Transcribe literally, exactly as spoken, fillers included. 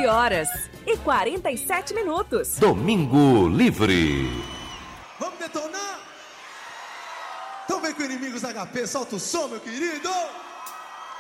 doze horas e quarenta e sete minutos. Domingo Livre. Vamos detonar? Então vem com Inimigos H P, solta o som, meu querido!